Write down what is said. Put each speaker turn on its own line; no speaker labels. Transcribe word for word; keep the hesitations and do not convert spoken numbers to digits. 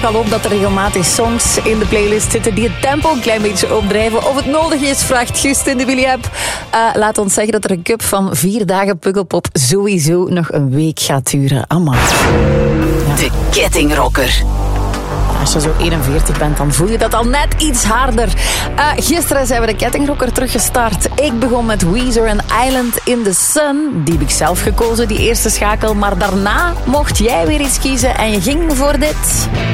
Al op dat er regelmatig songs in de playlist zitten die het tempo een klein beetje opdrijven. Of het nodig is, vraagt Gust in de Willy-app. Uh, laat ons zeggen dat er een cup van vier dagen Pukkelpop sowieso nog een week gaat duren. Amai. Ja.
De Kettingrocker.
Als je zo eenenveertig bent, dan voel je dat al net iets harder. Uh, gisteren zijn we de Kettingrocker teruggestart. Ik begon met Weezer en Island in the Sun. Die heb ik zelf gekozen, die eerste schakel. Maar daarna mocht jij weer iets kiezen en je ging voor dit.